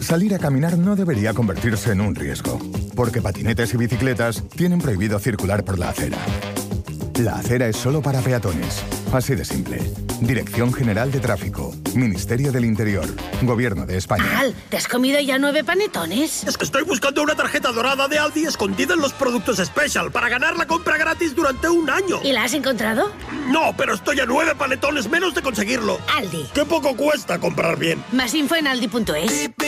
salir a caminar no debería convertirse en un riesgo, porque patinetes y bicicletas tienen prohibido circular por la acera. La acera es solo para peatones. Así de simple. Dirección General de Tráfico. Ministerio del Interior. Gobierno de España. Al, ¿te has comido ya 9 panetones? Es que estoy buscando una tarjeta dorada de Aldi escondida en los productos Special para ganar la compra gratis durante un año. ¿Y la has encontrado? No, pero estoy a 9 panetones menos de conseguirlo. Aldi. ¡Qué poco cuesta comprar bien! Más info en aldi.es.